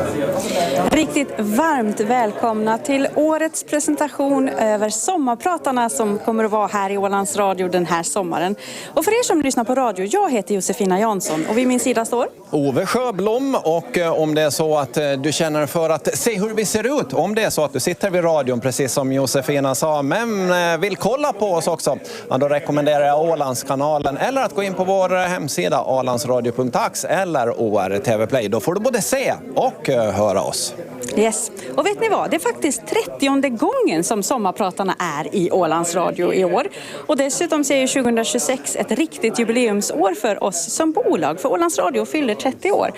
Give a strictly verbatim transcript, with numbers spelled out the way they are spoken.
Riktigt varmt välkomna till årets presentation över sommarpratarna som kommer att vara här i Ålands Radio den här sommaren. Och för er som lyssnar på radio, jag heter Josefina Jansson och vid min sida står Ove Sjöblom. Och om det är så att du känner för att se hur vi ser ut, om det är så att du sitter vid radion precis som Josefina sa, men vill kolla på oss också, ja, då rekommenderar jag Ålandskanalen eller att gå in på vår hemsida ålandsradio punkt ax eller O R T V Play. Då får du både se och höra oss. Yes. Och vet ni vad? Det är faktiskt trettionde gången som sommarpratarna är i Ålands Radio i år. Och dessutom så är ju tjugohundratjugosex ett riktigt jubileumsår för oss som bolag. För Ålands Radio fyller trettio år.